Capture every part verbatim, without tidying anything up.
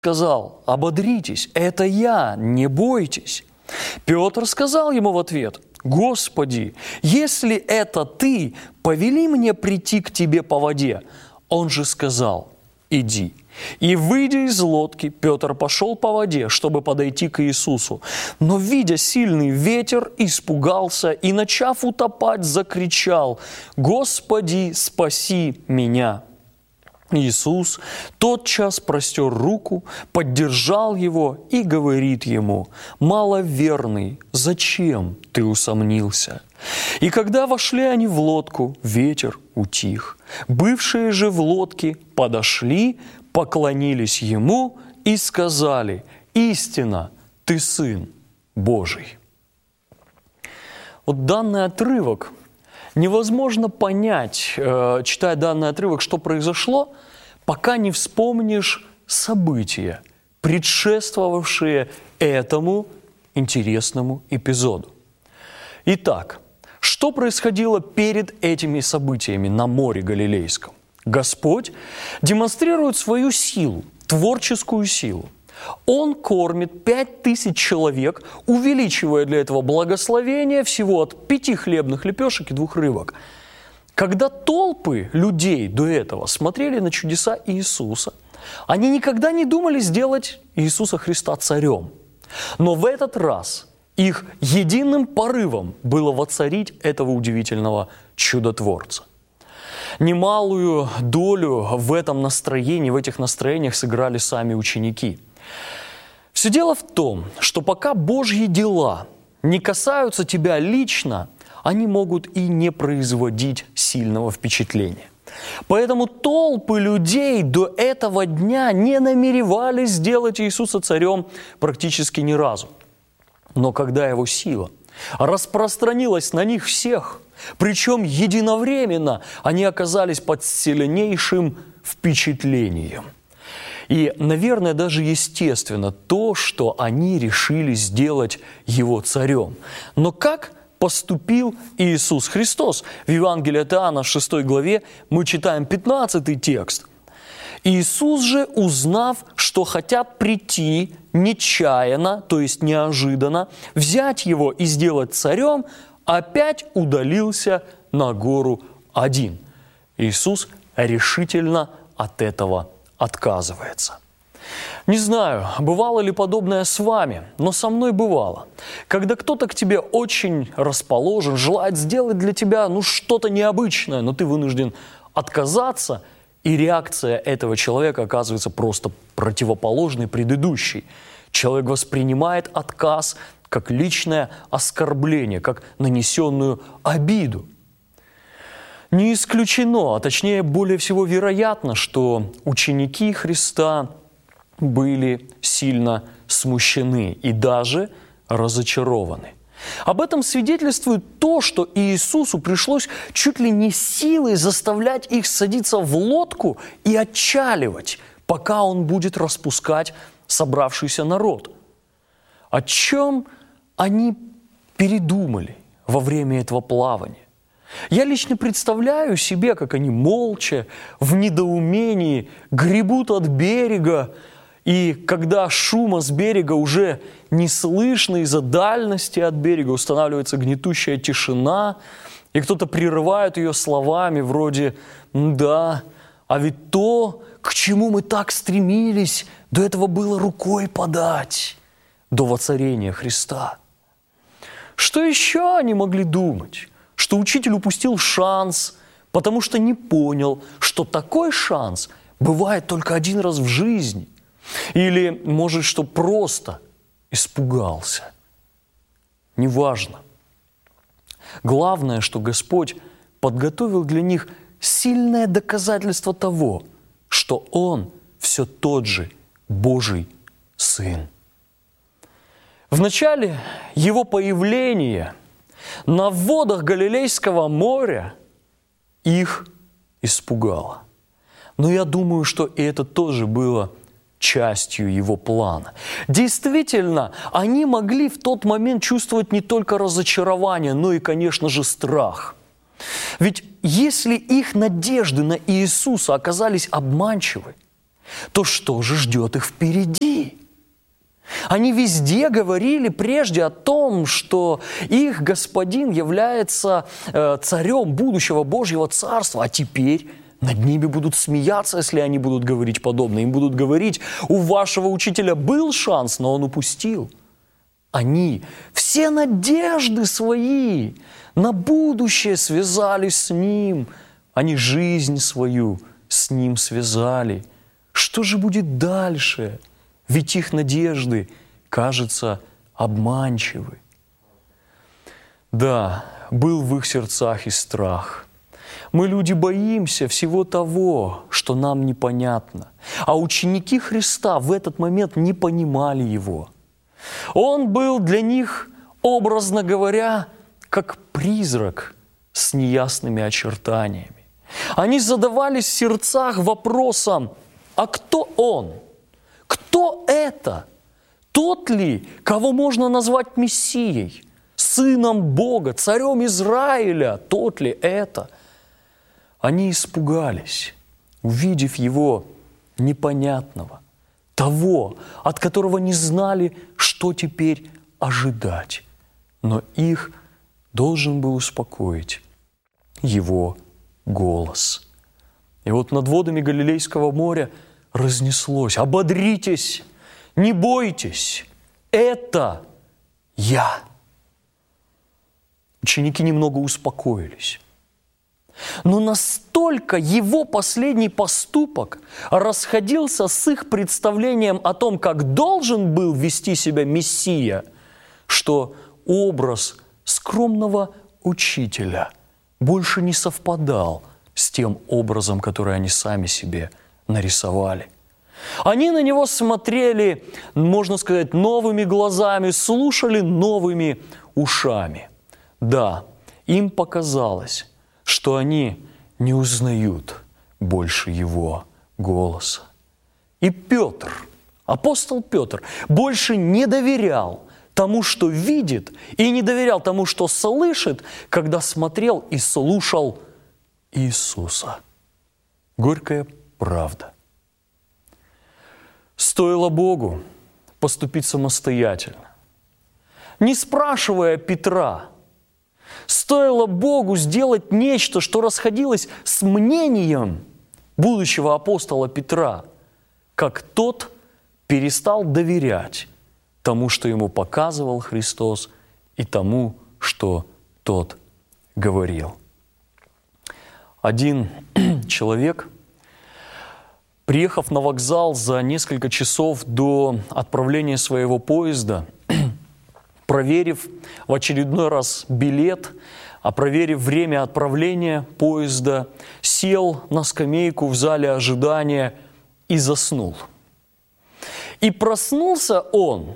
сказал: «Ободритесь, это я, не бойтесь». Петр сказал ему в ответ: «Господи, если это ты, повели мне прийти к тебе по воде». Он же сказал: «Иди». И, выйдя из лодки, Петр пошел по воде, чтобы подойти к Иисусу. Но, видя сильный ветер, испугался и, начав утопать, закричал: «Господи, спаси меня!» Иисус тотчас простер руку, поддержал его и говорит ему: «Маловерный, зачем ты усомнился?» И когда вошли они в лодку, ветер утих. Бывшие же в лодке подошли, поклонились ему и сказали: «Истинно, ты Сын Божий». Вот данный отрывок невозможно понять, читая данный отрывок, что произошло, пока не вспомнишь события, предшествовавшие этому интересному эпизоду. Итак, что происходило перед этими событиями на море Галилейском? Господь демонстрирует свою силу, творческую силу. Он кормит пять тысяч человек, увеличивая для этого благословение всего от пяти хлебных лепешек и двух рыбок. Когда толпы людей до этого смотрели на чудеса Иисуса, они никогда не думали сделать Иисуса Христа царем. Но в этот раз их единым порывом было воцарить этого удивительного чудотворца. Немалую долю в этом настроении, в этих настроениях сыграли сами ученики. Все дело в том, что пока Божьи дела не касаются тебя лично, они могут и не производить сильного впечатления. Поэтому толпы людей до этого дня не намеревались сделать Иисуса царем практически ни разу. Но когда Его сила распространилась на них всех, причем единовременно, они оказались под сильнейшим впечатлением. И, наверное, даже естественно то, что они решили сделать Его царем. Но как поступил Иисус Христос? В Евангелии от Иоанна, в шестой главе, мы читаем пятнадцатый текст. «Иисус же, узнав, что хотят прийти нечаянно, то есть неожиданно, взять Его и сделать царем, опять удалился на гору один». Иисус решительно от этого отказывается. Не знаю, бывало ли подобное с вами, но со мной бывало. Когда кто-то к тебе очень расположен, желает сделать для тебя ну, что-то необычное, но ты вынужден отказаться, и реакция этого человека оказывается просто противоположной предыдущей. Человек воспринимает отказ как личное оскорбление, как нанесенную обиду. Не исключено, а точнее более всего вероятно, что ученики Христа были сильно смущены и даже разочарованы. Об этом свидетельствует то, что Иисусу пришлось чуть ли не силой заставлять их садиться в лодку и отчаливать, пока Он будет распускать собравшийся народ. О чем они передумали во время этого плавания? Я лично представляю себе, как они молча, в недоумении гребут от берега, и когда шума с берега уже не слышно из-за дальности от берега, устанавливается гнетущая тишина, и кто-то прерывает ее словами вроде «Да, а ведь то, к чему мы так стремились, до этого было рукой подать, до воцарения Христа». Что еще они могли думать? Что учитель упустил шанс, потому что не понял, что такой шанс бывает только один раз в жизни. Или, может, что просто испугался. Неважно. Главное, что Господь подготовил для них сильное доказательство того, что Он все тот же Божий Сын. В начале Его появления на водах Галилейского моря их испугало. Но я думаю, что и это тоже было частью Его плана. Действительно, они могли в тот момент чувствовать не только разочарование, но и, конечно же, страх. Ведь если их надежды на Иисуса оказались обманчивы, то что же ждет их впереди? Они везде говорили прежде о том, что их Господин является э, царем будущего Божьего Царства, а теперь над ними будут смеяться, если они будут говорить подобно. Им будут говорить: у вашего учителя был шанс, но он упустил. Они все надежды свои на будущее связали с ним. Они жизнь свою с ним связали. Что же будет дальше? Ведь их надежды, кажется, обманчивы. Да, был в их сердцах и страх. Мы, люди, боимся всего того, что нам непонятно. А ученики Христа в этот момент не понимали Его. Он был для них, образно говоря, как призрак с неясными очертаниями. Они задавались в сердцах вопросом: а кто Он? Кто это? Тот ли, кого можно назвать Мессией, Сыном Бога, Царем Израиля? Тот ли это? Они испугались, увидев Его непонятного, того, от которого не знали, что теперь ожидать. Но их должен был успокоить Его голос. И вот над водами Галилейского моря разнеслось: «Ободритесь, не бойтесь, это Я». Ученики немного успокоились. Но настолько Его последний поступок расходился с их представлением о том, как должен был вести себя Мессия, что образ скромного учителя больше не совпадал с тем образом, который они сами себе нарисовали. Они на Него смотрели, можно сказать, новыми глазами, слушали новыми ушами. Да, им показалось, что они не узнают больше Его голоса. И Петр, апостол Петр, больше не доверял тому, что видит, и не доверял тому, что слышит, когда смотрел и слушал Иисуса. Горькая правда. Стоило Богу поступить самостоятельно, не спрашивая Петра. Стоило Богу сделать нечто, что расходилось с мнением будущего апостола Петра, как тот перестал доверять тому, что ему показывал Христос, и тому, что тот говорил. Один человек, приехав на вокзал за несколько часов до отправления своего поезда, проверив в очередной раз билет, а проверив время отправления поезда, сел на скамейку в зале ожидания и заснул. И проснулся он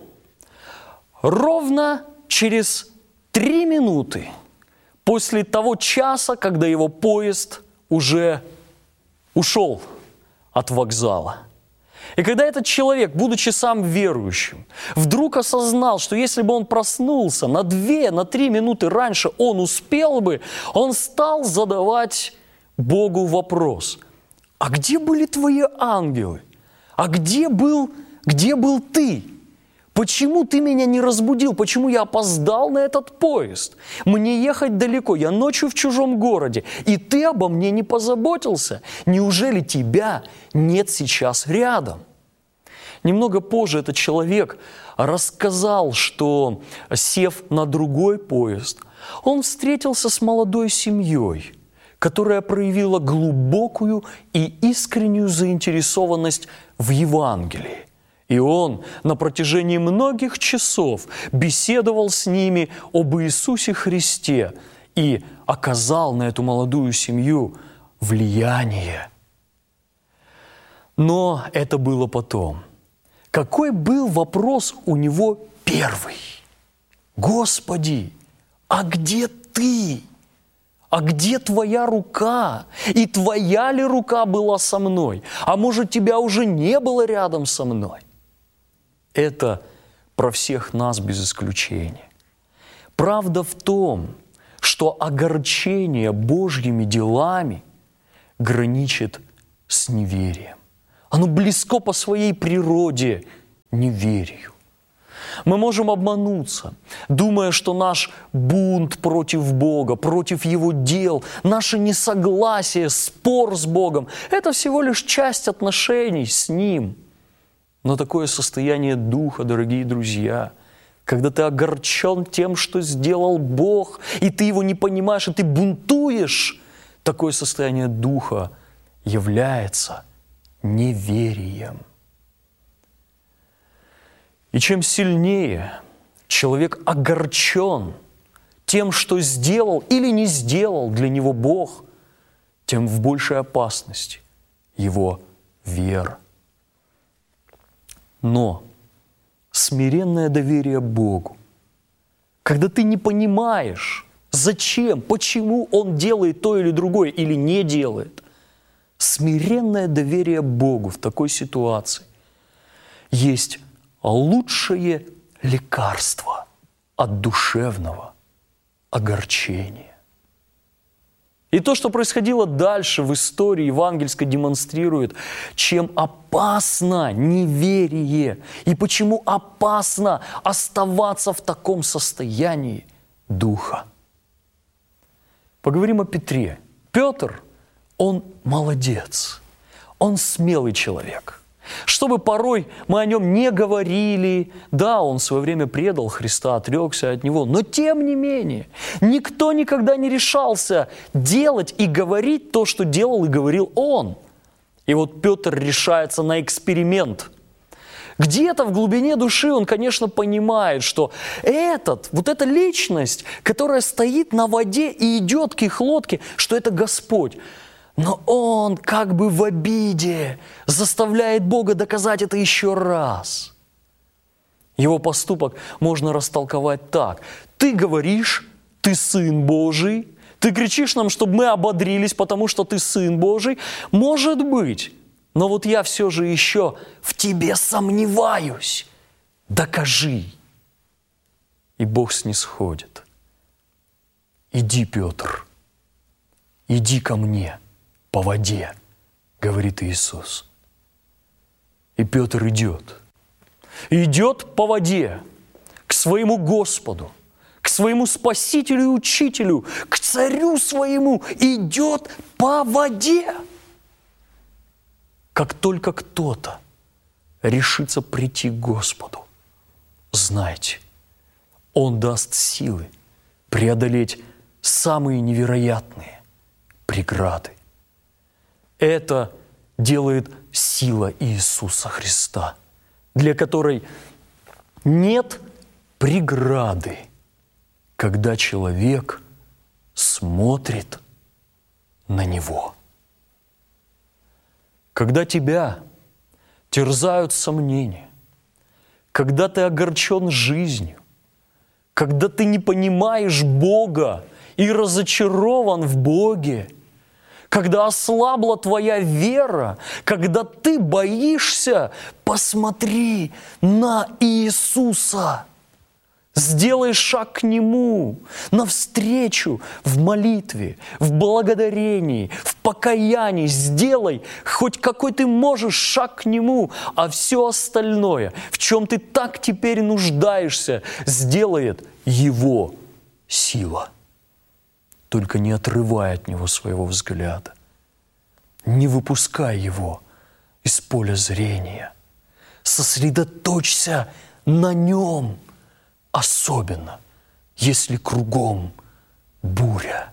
ровно через три минуты после того часа, когда его поезд уже ушел от вокзала. И когда этот человек, будучи сам верующим, вдруг осознал, что если бы он проснулся на две, на три минуты раньше, он успел бы, он стал задавать Богу вопрос: а где были твои ангелы? А где был, где был ты? Почему ты меня не разбудил? Почему я опоздал на этот поезд? Мне ехать далеко, я ночью в чужом городе, и ты обо мне не позаботился. Неужели тебя нет сейчас рядом? Немного позже этот человек рассказал, что, сев на другой поезд, он встретился с молодой семьей, которая проявила глубокую и искреннюю заинтересованность в Евангелии. И он на протяжении многих часов беседовал с ними об Иисусе Христе и оказал на эту молодую семью влияние. Но это было потом. Какой был вопрос у него первый? «Господи, а где Ты? А где Твоя рука? И Твоя ли рука была со мной? А может, Тебя уже не было рядом со мной?» Это про всех нас без исключения. Правда в том, что огорчение Божьими делами граничит с неверием. Оно близко по своей природе неверию. Мы можем обмануться, думая, что наш бунт против Бога, против Его дел, наше несогласие, спор с Богом – это всего лишь часть отношений с Ним. Но такое состояние духа, дорогие друзья, когда ты огорчен тем, что сделал Бог, и ты Его не понимаешь, и ты бунтуешь, такое состояние духа является неверием. И чем сильнее человек огорчен тем, что сделал или не сделал для него Бог, тем в большей опасности его вера. Но смиренное доверие Богу, когда ты не понимаешь, зачем, почему Он делает то или другое, или не делает, смиренное доверие Богу в такой ситуации есть лучшее лекарство от душевного огорчения. И то, что происходило дальше в истории евангельской, демонстрирует, чем опасно неверие и почему опасно оставаться в таком состоянии духа. Поговорим о Петре. Петр, он молодец, он смелый человек. Чтобы порой мы о нем не говорили, да, он в свое время предал Христа, отрекся от Него, но тем не менее, никто никогда не решался делать и говорить то, что делал и говорил он. И вот Петр решается на эксперимент. Где-то в глубине души он, конечно, понимает, что этот, вот эта личность, которая стоит на воде и идет к их лодке, что это Господь. Но он как бы в обиде заставляет Бога доказать это еще раз. Его поступок можно растолковать так. Ты говоришь, ты Сын Божий, ты кричишь нам, чтобы мы ободрились, потому что ты Сын Божий. Может быть, но вот я все же еще в тебе сомневаюсь. Докажи. И Бог снисходит. Иди, Петр, иди ко мне. По воде, говорит Иисус. И Петр идет. Идет по воде к своему Господу, к своему Спасителю и Учителю, к Царю своему. Идет по воде. Как только кто-то решится прийти к Господу, знайте, Он даст силы преодолеть самые невероятные преграды. Это делает сила Иисуса Христа, для которой нет преграды, когда человек смотрит на Него. Когда тебя терзают сомнения, когда ты огорчен жизнью, когда ты не понимаешь Бога и разочарован в Боге, когда ослабла твоя вера, когда ты боишься, посмотри на Иисуса. Сделай шаг к Нему, навстречу, в молитве, в благодарении, в покаянии. Сделай хоть какой ты можешь шаг к Нему, а все остальное, в чем ты так теперь нуждаешься, сделает Его сила. Только не отрывай от Него своего взгляда. Не выпускай Его из поля зрения. Сосредоточься на Нем, особенно если кругом буря.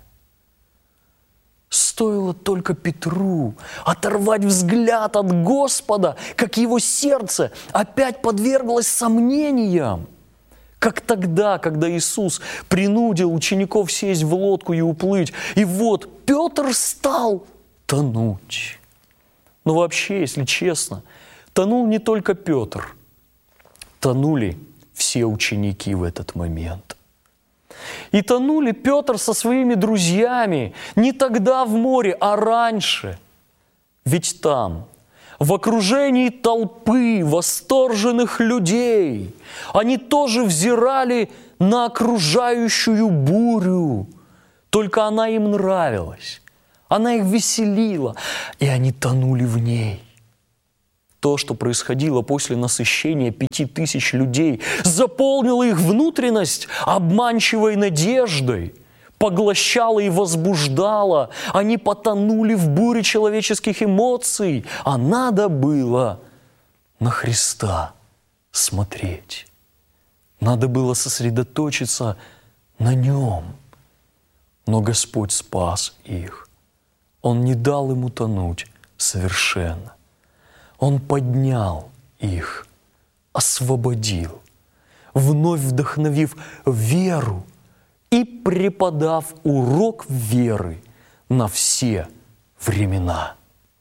Стоило только Петру оторвать взгляд от Господа, как его сердце опять подверглось сомнениям. Как тогда, когда Иисус принудил учеников сесть в лодку и уплыть. И вот Петр стал тонуть. Но вообще, если честно, тонул не только Петр. Тонули все ученики в этот момент. И тонули Петр со своими друзьями не тогда в море, а раньше. Ведь там, в окружении толпы восторженных людей, они тоже взирали на окружающую бурю. Только она им нравилась, она их веселила, и они тонули в ней. То, что происходило после насыщения пяти тысяч людей, заполнило их внутренность обманчивой надеждой, поглощало и возбуждало. Они потонули в буре человеческих эмоций, а надо было на Христа смотреть. Надо было сосредоточиться на Нем. Но Господь спас их. Он не дал им утонуть совершенно. Он поднял их, освободил, вновь вдохновив веру и преподав урок веры на все времена.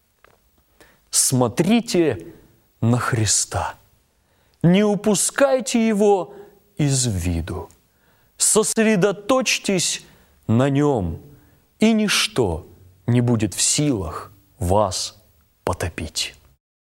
Смотрите на Христа, не упускайте Его из виду, сосредоточьтесь на Нем, и ничто не будет в силах вас потопить.